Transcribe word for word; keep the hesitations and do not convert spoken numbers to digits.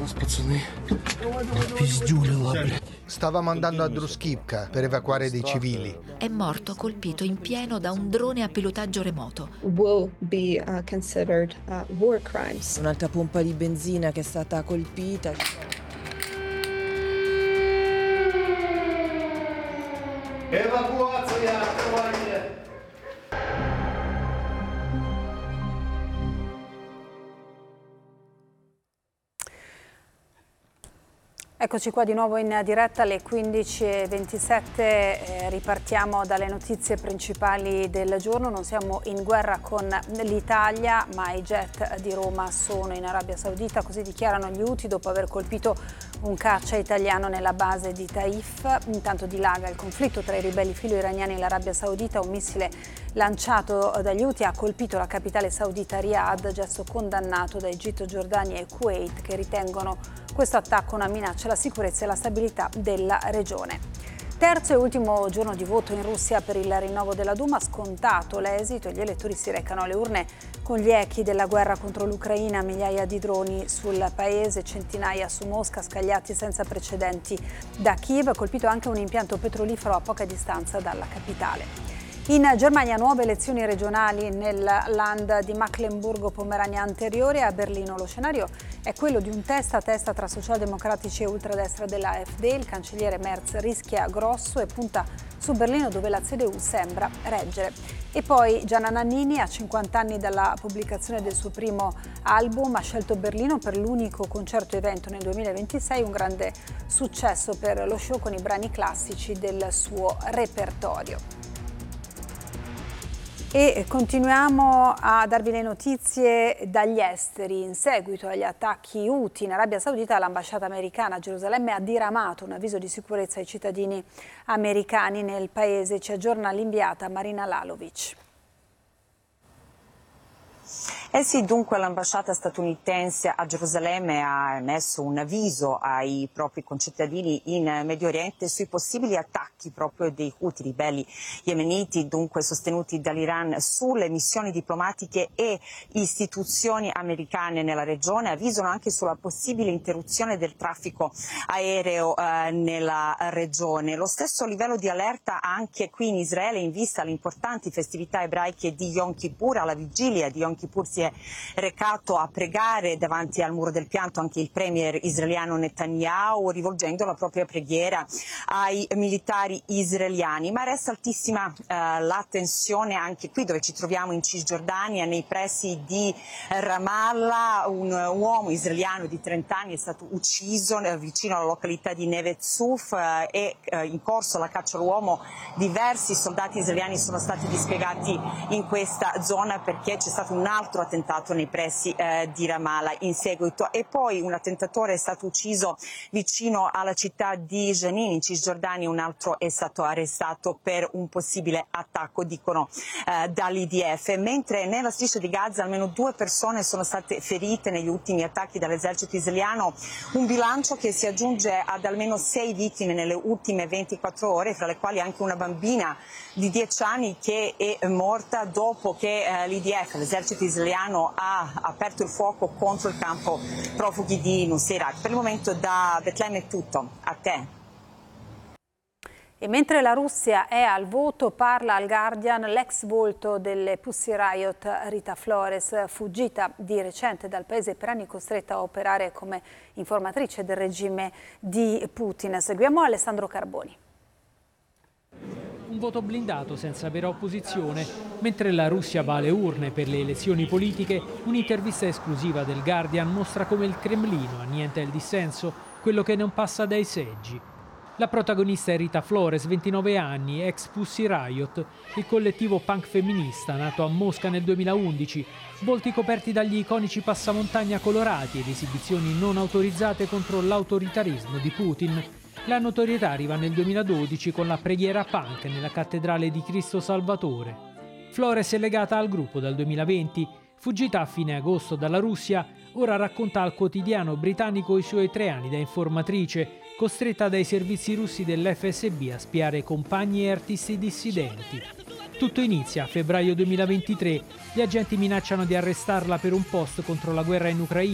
Stavamo andando a Druskivka per evacuare dei civili. È morto colpito in pieno da un drone a pilotaggio remoto. Will be uh, considered uh, war crimes. Un'altra pompa di benzina che è stata colpita. Evacuazione! Eccoci qua di nuovo in diretta alle quindici e ventisette, eh, ripartiamo dalle notizie principali del giorno. Non siamo in guerra con l'Italia, ma i jet di Roma sono in Arabia Saudita, così dichiarano gli Houthi dopo aver colpito un caccia italiano nella base di Taif. Intanto dilaga il conflitto tra i ribelli filo-iraniani e l'Arabia Saudita. Un missile lanciato dagli Houthi ha colpito la capitale saudita Riyadh, gesto condannato da Egitto, Giordania e Kuwait, che ritengono questo attacco una minaccia alla sicurezza e alla stabilità della regione. Terzo e ultimo giorno di voto in Russia per il rinnovo della Duma. Scontato l'esito, gli elettori si recano alle urne con gli echi della guerra contro l'Ucraina, migliaia di droni sul paese, centinaia su Mosca, scagliati senza precedenti da Kiev, colpito anche un impianto petrolifero a poca distanza dalla capitale. In Germania nuove elezioni regionali nel Land di Mecklenburgo-Pomerania anteriore. A Berlino lo scenario è quello di un testa a testa tra socialdemocratici e ultradestra dell'A F D. Il cancelliere Merz rischia grosso e punta su Berlino, dove la C D U sembra reggere. E poi Gianna Nannini, a cinquanta anni dalla pubblicazione del suo primo album, ha scelto Berlino per l'unico concerto evento nel duemilaventisei, un grande successo per lo show con i brani classici del suo repertorio. E continuiamo a darvi le notizie dagli esteri. In seguito agli attacchi Houthi in Arabia Saudita, l'ambasciata americana a Gerusalemme ha diramato un avviso di sicurezza ai cittadini americani nel paese. Ci aggiorna l'inviata Marina Lalovic. Eh sì, dunque l'ambasciata statunitense a Gerusalemme ha emesso un avviso ai propri concittadini in Medio Oriente sui possibili attacchi proprio dei Houthi, ribelli yemeniti, dunque sostenuti dall'Iran, sulle missioni diplomatiche e istituzioni americane nella regione. Avvisano anche sulla possibile interruzione del traffico aereo eh, nella regione. Lo stesso livello di allerta anche qui in Israele in vista alle importanti festività ebraiche di Yom Kippur. Alla vigilia di Yom Kippur si è recato a pregare davanti al muro del pianto anche il premier israeliano Netanyahu, rivolgendo la propria preghiera ai militari israeliani. Ma resta altissima eh, la tensione anche qui dove ci troviamo in Cisgiordania, nei pressi di Ramallah. Un uomo israeliano di trenta anni è stato ucciso eh, vicino alla località di Neve Zuf, eh, e eh, in corso la caccia all'uomo. Diversi soldati israeliani sono stati dispiegati in questa zona perché c'è stato un altro attentato nei pressi eh, di Ramallah in seguito. E poi un attentatore è stato ucciso vicino alla città di Jenin in Cisgiordania, un altro è stato arrestato per un possibile attacco, dicono eh, dall'I D F. Mentre nella striscia di Gaza almeno due persone sono state ferite negli ultimi attacchi dall'esercito israeliano, un bilancio che si aggiunge ad almeno sei vittime nelle ultime ventiquattro ore, fra le quali anche una bambina di dieci anni che è morta dopo che eh, l'I D F, l'esercito israeliano, ha aperto il fuoco contro il campo profughi di Nuseirat. Per il momento da Betlemme è tutto. A te. E mentre la Russia è al voto, parla al Guardian l'ex volto delle Pussy Riot Rita Flores, fuggita di recente dal paese per anni, costretta a operare come informatrice del regime di Putin. Seguiamo Alessandro Carboni. Un voto blindato senza vera opposizione. Mentre la Russia va alle urne per le elezioni politiche, un'intervista esclusiva del Guardian mostra come il Cremlino annienta il dissenso, quello che non passa dai seggi. La protagonista è Rita Flores, ventinove anni, ex Pussy Riot, il collettivo punk femminista nato a Mosca nel duemilaundici, volti coperti dagli iconici passamontagna colorati ed esibizioni non autorizzate contro l'autoritarismo di Putin. La notorietà arriva nel duemiladodici con la preghiera punk nella cattedrale di Cristo Salvatore. Flores è legata al gruppo dal duemilaventi, fuggita a fine agosto dalla Russia, ora racconta al quotidiano britannico i suoi tre anni da informatrice, costretta dai servizi russi dell'F S B a spiare compagni e artisti dissidenti. Tutto inizia a febbraio duemilaventitré, gli agenti minacciano di arrestarla per un post contro la guerra in Ucraina.